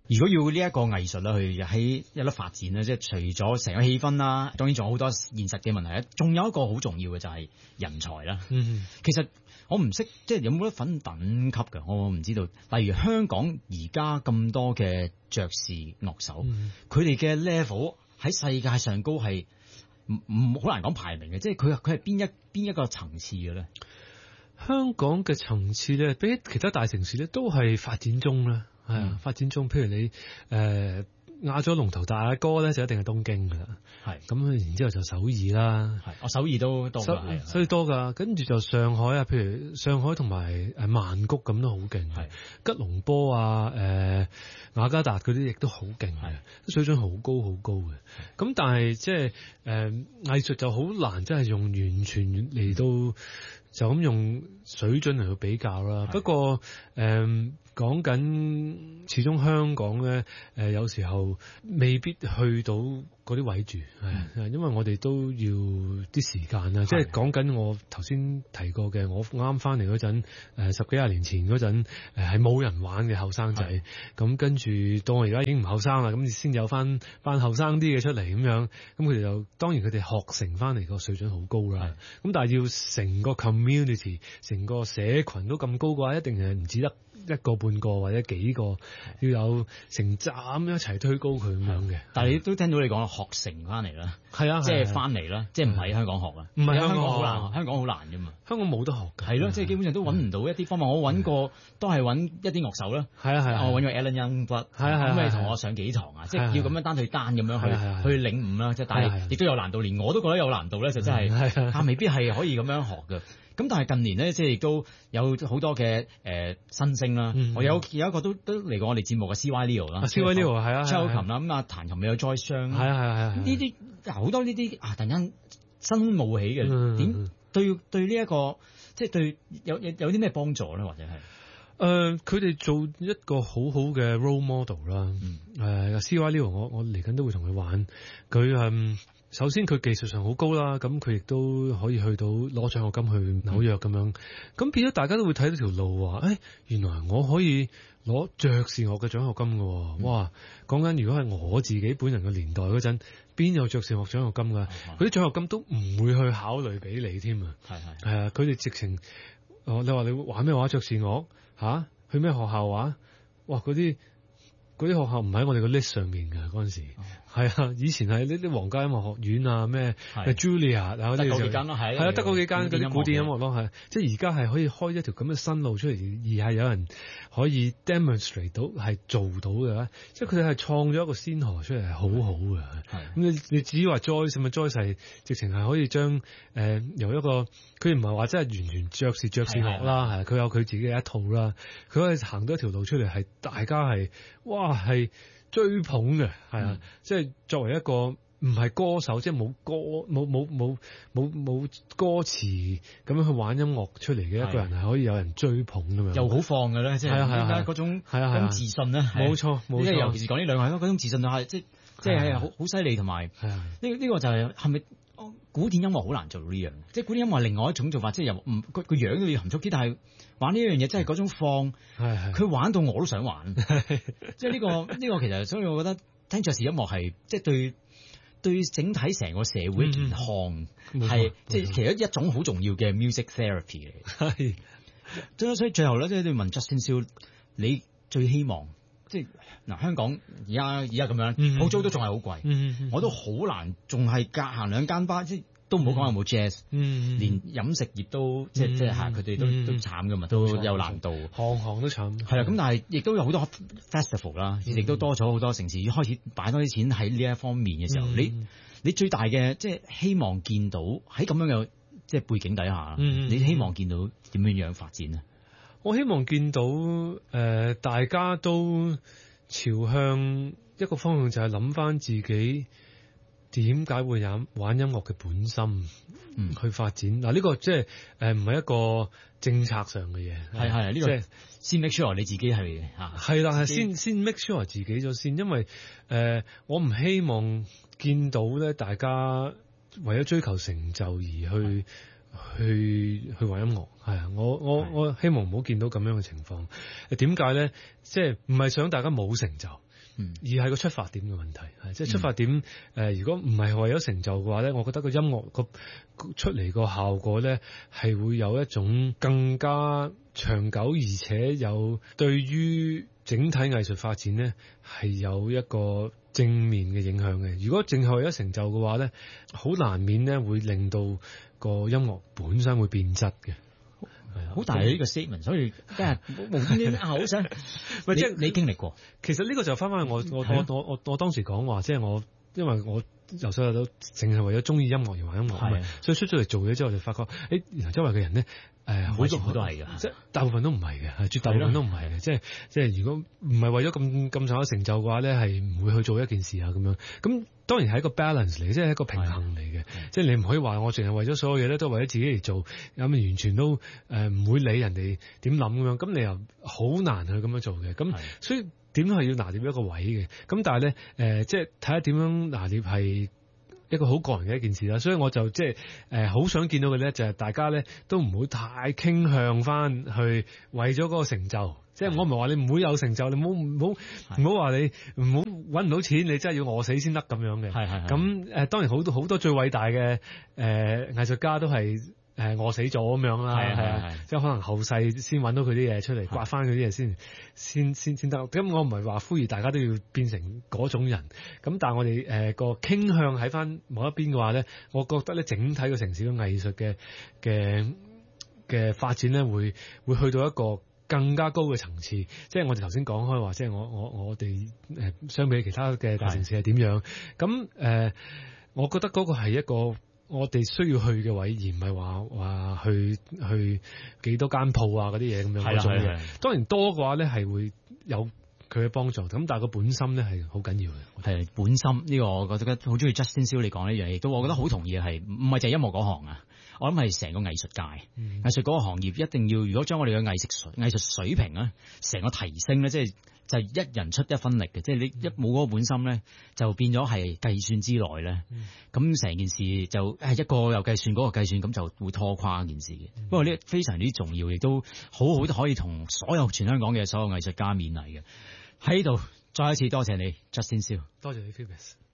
如果要呢一個藝術咧去喺一粒發展咧，即係除咗成個氣氛啦，當然仲有好多現實嘅問題咧，仲有一個好重要嘅就係人才啦。其實我唔識，即係有冇得分等級嘅，我唔知道。例如香港而家咁多嘅爵士樂手，佢哋嘅 level 喺世界上高係唔好難講排名嘅，即係佢係邊一個層次嘅咧？ 香港嘅層次咧，比其他大城市咧都係發展中啦。係啊，發展中，譬如你亞洲龍頭大哥咧，就一定係東京噶啦。係咁，然之後就首爾啦。係， 首爾都多㗎， 所以多㗎。跟住就上海啊，譬如上海同埋曼谷咁都好勁。係吉隆坡啊，雅加達嗰啲亦都好勁。係水準好高好高嘅。咁但係即係藝術就好難，真係用完全嚟到就咁用水準嚟去比較啦。不過講緊始終香港咧，有時候未必去到嗰啲位住，因為我哋都要啲時間啦。即係講緊我頭先提過嘅，我啱翻嚟嗰陣，10幾20年前嗰陣，係冇人玩嘅後生仔。咁跟住到我而家已經唔後生啦，咁先有翻班後生啲嘅出嚟咁樣。咁佢哋就當然佢哋學成翻嚟個水準好高啦。咁但係要成個 community、成個社群都咁高嘅話，一定係唔止得一個半個或者幾個，要有成站一齊推高佢咁樣嘅。但係你都聽到你講學成翻嚟啦，係啊，即係翻嚟啦，即係唔喺香港學啊，唔係香港好難，香港好難㗎嘛，香港冇得學㗎，係咯，即係基本上都揾唔到一啲方法。我揾過都係揾一啲樂手啦，係啊，我揾咗 Alan Youngblood，咁你同我上幾堂啊，即係要咁樣單對單咁樣去領悟啦，即係但係亦都有難度，連我都覺得有難度咧，就真係但未必係可以咁樣學嘅。咁但係近年咧，即係亦都有好多嘅新星啦。我有一個都嚟過我哋節目嘅 C.Y. Leo 啦，C.Y. Leo 係啊，小提琴啦，咁啊彈琴又有 Joyce Zhang，係啊，呢啲好多呢啲突然間新冒起嘅，點對呢一個即係對有啲咩幫助咧，或者係佢哋做一個好好嘅 role model 啦。C.Y. Leo 我嚟緊都會同佢玩，佢首先佢技術上好高啦，咁佢亦都可以去到攞獎學金去紐約咁樣，咁變咗大家都會睇到條路話，原來我可以攞爵士樂嘅獎學金㗎，哇！講緊如果係我自己本人嘅年代嗰陣，邊有爵士樂獎學金㗎？嗰啲獎學金都唔會去考慮俾你添啊！係啊，佢哋直情，你話你玩咩話爵士樂吓？去咩學校玩？哇！嗰啲學校唔喺我哋個 list 上面㗎嗰陣時。係啊，以前係呢啲皇家音樂學院啊，咩 Julia 啊嗰啲就係啊，得嗰幾間嗰啲古典音樂咯，係即係而家係可以開一條咁嘅新路出嚟，而係有人可以 demonstrate 到係做到嘅，即係佢哋係創咗一個先河出嚟，係好好嘅。咁你至於話 Joyce 係直情係可以將由一個佢唔係話真係完全爵士樂啦，係佢有佢自己嘅一套啦，佢可以行到一條路出嚟，係大家係哇係追捧嘅，係啊，即係作為一個唔係歌手，即係冇歌詞咁樣去玩音樂出嚟嘅一個人，係可以有人追捧咁樣，又好放嘅咧，即係點解嗰種自信咧？冇錯，即係尤其是講呢兩個人嗰種自信係即係好犀利，同埋呢個就係咪古典音樂好難做到呢樣？即係古典音樂另外一種做法，即係又唔個樣都要含蓄啲，但係玩呢樣嘢真係嗰種放，佢玩到我都想玩。即係呢個其實，所以我覺得聽爵士音樂係即係對整體成個社會健康係即係其實一種好重要嘅 music therapy 嚟。係，所以最後咧，即係你問 Justin Sue，你最希望即係嗱香港而家咁樣，鋪租都仲係好貴，我都好難，仲係隔行兩間巴，即係都唔好講有冇 jazz，連飲食業都即係佢哋都慘噶嘛，都有難度，行都慘。係啦，咁但係亦都有好多 festival 啦，亦都多咗好多城市開始擺多啲錢喺呢一方面嘅時候，你最大嘅即係希望見到喺咁樣嘅即係背景底下，你希望見到點樣發展呢？我希望見到大家都朝向一個方向，就係諗翻自己點解會玩音樂嘅本心去發展。嗱，呢個即係唔係一個政策上嘅嘢，係呢個先 make sure 你自己係啦，係先 make sure 自己咗先，因為我唔希望見到咧大家為咗追求成就而去玩音樂，係啊！我希望唔好見到咁樣嘅情況。點解咧？即係唔係想大家冇成就， 而係個出發點嘅問題，即係出發點如果唔係為咗成就嘅話咧，我覺得個音樂個出嚟個效果咧係會有一種更加長久，而且有對於整體藝術發展咧係有一個正面嘅影響嘅。如果淨係為咗成就嘅話咧，好難免咧會令到個音樂本身會變質嘅。 好大呢個 statement，所以今日無端端好想，喂，即係你經歷過。 其實呢個就翻返去我當時講話，即係因為我由細到大都淨係為咗中意音樂而玩音樂，所以出咗嚟做嘢之後就發覺，原來周圍嘅人咧，好多都係嘅，即係大部分都唔係嘅，絕大部分都唔係嘅，即係如果唔係為咗咁上下成就嘅話咧，係唔會去做一件事啊咁樣。咁當然係一個 balance 嚟，即係一個平衡嚟嘅，即係你唔可以話我淨係為咗所有嘢咧都為咗自己嚟做，咁完全都唔會理人哋點諗咁樣，咁你又好難去咁樣做嘅。咁所以點都係要拿捏一個位嘅。咁但係咧即係睇下點樣拿捏係一個好個人嘅一件事啦。所以我就即係好想見到嘅咧，就係大家咧都唔好太傾向翻去為咗嗰個成就。即係我唔係話你唔會有成就，你唔好話你唔好揾唔到錢，你真係要餓死先得咁樣嘅。咁當然好多最偉大嘅藝術家都係餓死咗咁樣啦。即係可能後世先揾到佢啲嘢出嚟，刮翻佢啲嘢先得。咁我唔係話呼籲大家都要變成嗰種人。咁但係我哋個傾向喺翻某一邊嘅話咧，我覺得咧整體個城市嘅藝術嘅發展咧會去到一個更加高嘅層次，即係我哋頭先講開話，即係我哋相比其他嘅大城市係點樣？咁我覺得嗰個係一個我哋需要去嘅位，而唔係話去幾多間鋪啊嗰啲嘢咁樣嗰種嘅。當然多嘅話咧係會有佢嘅幫助，咁但係個本心咧係好緊要嘅。 係本心呢個，我覺得好中意 Justin Sue 你講呢樣嘢，都我覺得好同意嘅係，唔係就係音樂嗰行啊。我諗係成個藝術界，藝術嗰個行業一定要，如果將我哋嘅藝術水平咧，成個提升咧，即係就係一人出一分力嘅，即係你一冇嗰個本心咧，就變咗係計算之內咧，咁成件事就一個又計算嗰個計算，咁就會拖垮件事嘅。不過呢非常之重要，亦都好可以同所有全香港嘅所有藝術家勉勵嘅。喺度再一次多謝你 Justin Sue，多謝你 Phoebus。